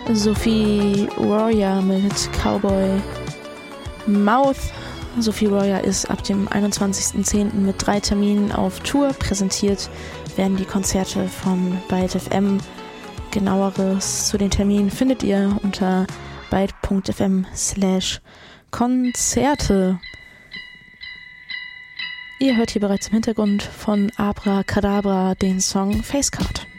Sophie Warrior mit Cowboy Mouth. Sophie Warrior ist ab dem 21.10. mit 3 Terminen auf Tour. Präsentiert werden die Konzerte von Byte FM. Genaueres zu den Terminen findet ihr unter byte.fm/Konzerte. Ihr hört hier bereits im Hintergrund von Abra Cadabra den Song Facecard.